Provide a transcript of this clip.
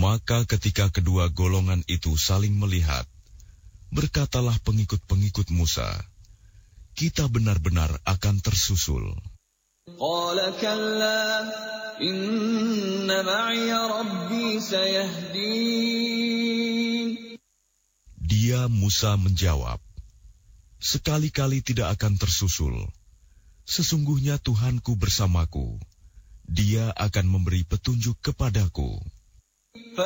Maka ketika kedua golongan itu saling melihat, berkatalah pengikut-pengikut Musa, kita benar-benar akan tersusul. Qala kalla inna ma'iya rabbi sayahdin. Dia Musa menjawab, sekali-kali tidak akan tersusul. Sesungguhnya Tuhanku bersamaku, Dia akan memberi petunjuk kepadaku.